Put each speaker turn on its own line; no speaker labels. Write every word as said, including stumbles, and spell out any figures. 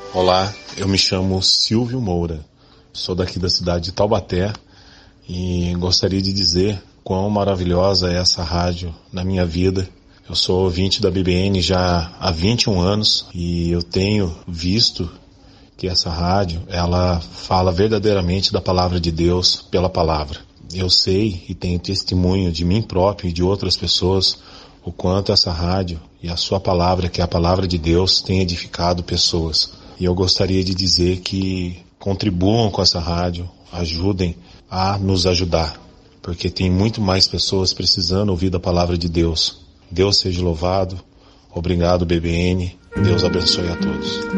Olá, eu me chamo Silvio Moura, sou daqui da cidade de Taubaté e gostaria de dizer quão maravilhosa é essa rádio na minha vida. Eu sou ouvinte da B B N já há vinte e um anos e eu tenho visto que essa rádio, ela fala verdadeiramente da palavra de Deus pela palavra. Eu sei e tenho testemunho de mim próprio e de outras pessoas o quanto essa rádio e a sua palavra, que é a palavra de Deus, tem edificado pessoas. E eu gostaria de dizer que contribuam com essa rádio, ajudem a nos ajudar, porque tem muito mais pessoas precisando ouvir da palavra de Deus. Deus seja louvado. Obrigado, B B N. Deus abençoe a todos.